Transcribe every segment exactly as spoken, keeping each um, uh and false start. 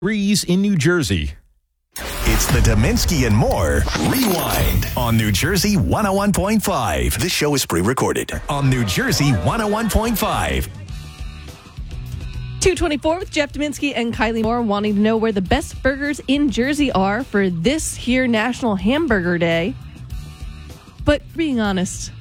Breeze in New Jersey. It's the Dominski and More Rewind on New Jersey one oh one point five. This show is pre-recorded on New Jersey one oh one point five. two twenty-four with Jeff Dominski and Kylie Moore wanting to know where the best burgers in Jersey are for this here National Hamburger Day. But being honest,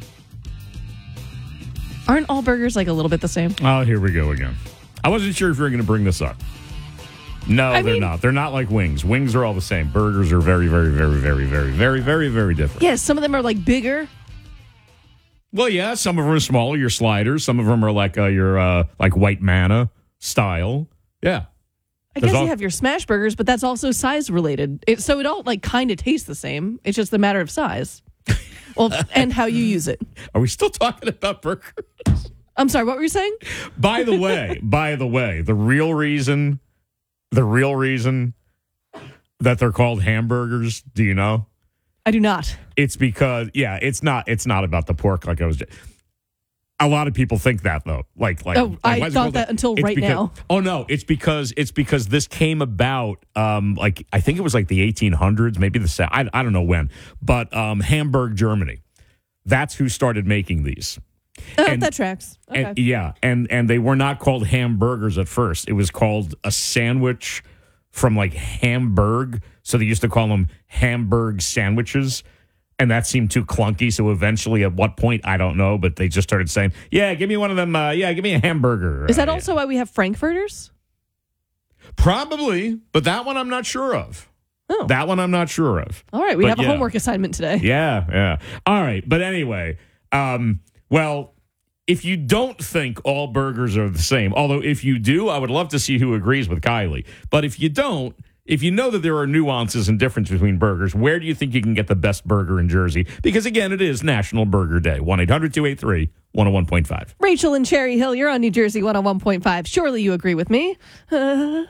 aren't all burgers like a little bit the same? Oh, here we go again. I wasn't sure if you were going to bring this up. No, I they're mean, not. They're not like wings. Wings are all the same. Burgers are very, very, very, very, very, very, very, very different. Yes, some of them are like bigger. Well, yeah, some of them are smaller, your sliders. Some of them are like uh, your uh, like white manna style. Yeah. I There's guess all- you have your smash burgers, but that's also size related. It, so it all like kind of tastes the same. It's just a matter of size. Well, and how you use it. Are we still talking about burgers? I'm sorry, what were you saying? By the way, by the way, the real reason, the real reason that they're called hamburgers, do you know? I do not. It's because, yeah, it's not, it's not about the pork like I was. A lot of people think that though. Like, like, Oh, like, I why is it thought called that until It's right because- now. Oh no, it's because it's because this came about. Um, like I think it was like the eighteen hundreds, maybe the se- I I don't know when, but um, Hamburg, Germany. That's who started making these. Oh, And- that tracks. Okay. And, yeah, and and they were not called hamburgers at first. It was called a sandwich from like Hamburg. So they used to call them Hamburg sandwiches. And that seemed too clunky. So eventually, at what point, I don't know, but they just started saying, yeah, give me one of them. Uh, yeah, give me a hamburger. Is that Uh, also why we have Frankfurters? Probably, but that one I'm not sure of. Oh. That one I'm not sure of. All right, we But have a yeah. homework assignment today. Yeah, yeah. All right, but anyway, um, well, if you don't think all burgers are the same, although if you do, I would love to see who agrees with Kylie. But if you don't, if you know that there are nuances and differences between burgers, where do you think you can get the best burger in Jersey? Because again, it is National Burger Day. one eight hundred two eight three one oh one point five. Rachel in Cherry Hill, you're on New Jersey one oh one point five. Surely you agree with me. Uh,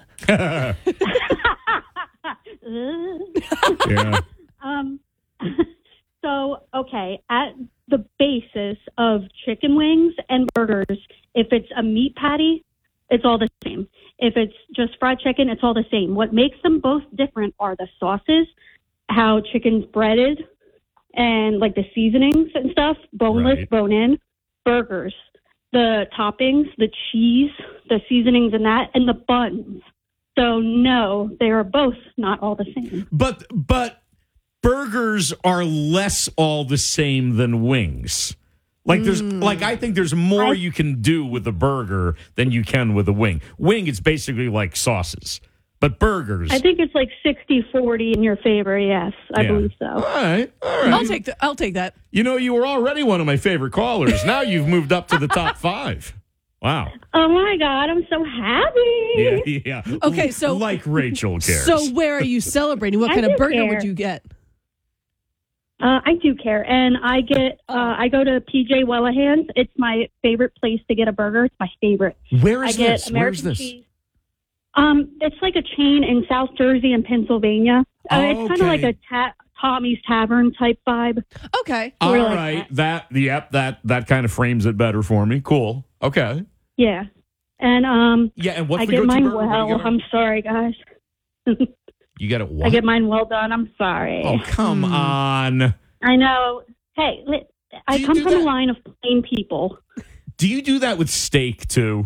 Yeah. Um, so, okay, at the basis of chicken wings and burgers, if it's a meat patty, it's all the same. If it's just fried chicken, it's all the same. What makes them both different are the sauces, how chicken's breaded, and like the seasonings and stuff, boneless, Right. bone-in, burgers, the toppings, the cheese, the seasonings and that, and the buns. So, no, they are both not all the same. But but burgers are less all the same than wings. Like there's like I think there's more I- you can do with a burger than you can with a wing. Wing, it's basically like sauces. But burgers, I think it's like sixty forty in your favor, yes. I Yeah. believe so. all right, all right. I'll take the, I'll take that. You know, you were already one of my favorite callers. Now you've moved up to the top five. Wow. Oh my God, I'm so happy. Yeah, yeah. Okay, so- like Rachel cares. So where are you celebrating? What I kind of do burger care. would you get? Uh, I do care. And I get, uh, I go to P J Wellahan's. It's my favorite place to get a burger. It's my favorite. Where I is get this? American Where is this? cheese. Um, it's like a chain in South Jersey and Pennsylvania. Uh, Oh, it's kind of okay. like a ta- Tommy's Tavern type vibe. Okay. All We're like right, that yep, that that kind of frames it better for me. Cool. Okay. Yeah. And um, Yeah, and what's I the get go-to mine burger? What do you well. get? I'm sorry, guys. You get it what? I get mine well done. I'm sorry. Oh, come Hmm. on. I know. Hey, li- I Do you come do from that? a line of plain people. Do you do that with steak too?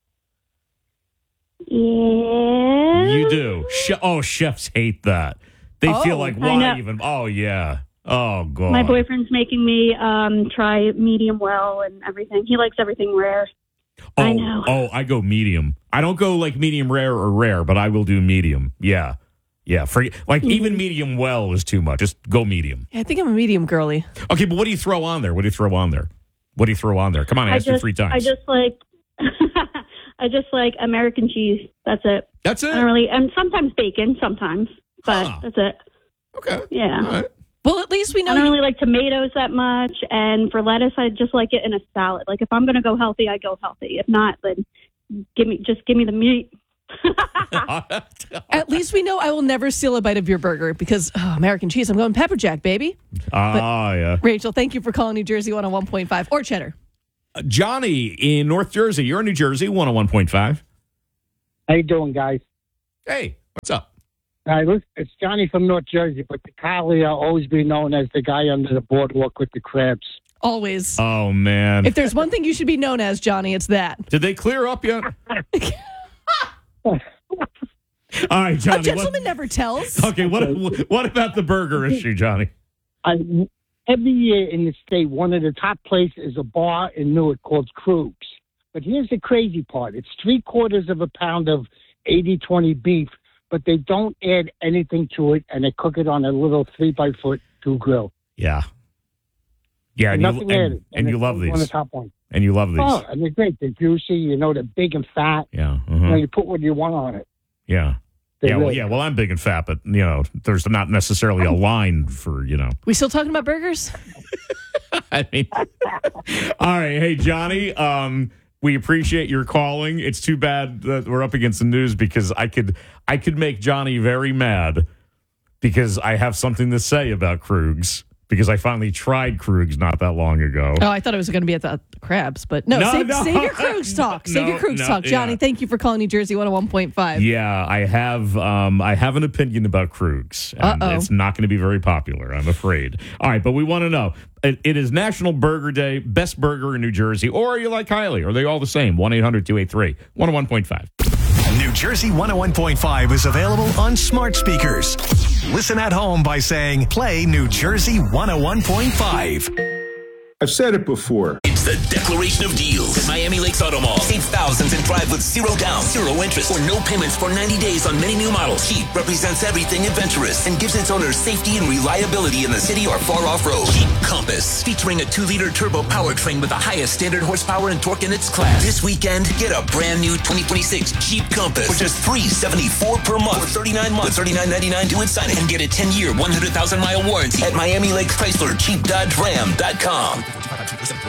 Yeah. You do. Che- oh, chefs hate that. They Oh, feel like, I why know. even? Oh, yeah. Oh, God. My boyfriend's making me um, try medium well and everything. He likes everything rare. oh, I know. Oh, I go medium. I don't go like medium rare or rare, but I will do medium. Yeah. Yeah. For, like Mm-hmm. even medium well is too much. Just go medium. Yeah, I think I'm a medium girly. Okay, but what do you throw on there? What do you throw on there? What do you throw on there? Come on, I I asked you just, three times. I just like, I just like American cheese. That's it. That's I don't it. really, and sometimes bacon, sometimes, but Huh. that's it. Okay. Yeah. All right. Well, at least we I know. don't You, really like tomatoes that much, and for lettuce, I just like it in a salad. Like if I'm gonna go healthy, I go healthy. If not, then give me just give me the meat. at least we know I will never steal a bite of your burger because oh, American cheese. I'm going pepper jack, baby. Ah, yeah. Rachel, thank you for calling New Jersey one oh one point five or Cheddar. Uh, Johnny in North Jersey. You're in New Jersey, one oh one point five. How you doing, guys? Hey. What's up? Hi, listen, it's Johnny from North Jersey, but the Kylie will always be known as the guy under the boardwalk with the crabs. Always. Oh, man. If there's one thing you should be known as, Johnny, it's that. Did they clear up yet? All right, Johnny. A gentleman what, never tells. Okay, what what about the burger issue, Johnny? I, every year in the state, one of the top places is a bar in Newark called Krug's. But here's the crazy part. It's three quarters of a pound of eighty twenty beef, but they don't add anything to it, and they cook it on a little three by foot two grill. Yeah. Yeah, and, Nothing you, and, added. and, and you love One of these. the top ones. And you love these. Oh, and they're great. They're juicy. You know, they're big and fat. Yeah. Uh-huh. You know, you put what you want on it. Yeah. They're Yeah, well, really yeah, well, I'm big and fat, but, you know, there's not necessarily a line for, you know. We still talking about burgers? I mean, all right. Hey, Johnny, um, we appreciate your calling. It's too bad that we're up against the news because I could I could make Johnny very mad because I have something to say about Krug's because I finally tried Krug's not that long ago. Oh, I thought it was going to be at the crabs, but no, No, save, no. save your Krug's talk. Save No, your Krug's no, talk. Johnny, yeah. thank you for calling New Jersey one oh one point five. Yeah, I have um, I have an opinion about Krug's. And Uh-oh. it's not going to be very popular, I'm afraid. All right, but we want to know. It, it is National Burger Day, best burger in New Jersey, or are you like Kylie? Are they all the same? one eight hundred two eight three one oh one point five. New Jersey one oh one point five is available on smart speakers. Listen at home by saying, play New Jersey one oh one point five. I've said it before. It's the Declaration of Deals at Miami Lakes Auto Mall. Save thousands and drive with zero down, zero interest, or no payments for ninety days on many new models. Jeep represents everything adventurous and gives its owners safety and reliability in the city or far off-road. Jeep Compass, featuring a two liter turbo powertrain with the highest standard horsepower and torque in its class. This weekend, get a brand new twenty twenty-six Jeep Compass for just three hundred seventy-four dollars per month for thirty-nine months, thirty-nine ninety-nine due and sign it, and get a ten year, one hundred thousand mile warranty at Miami Lakes Chrysler Jeep Dodge Ram dot com.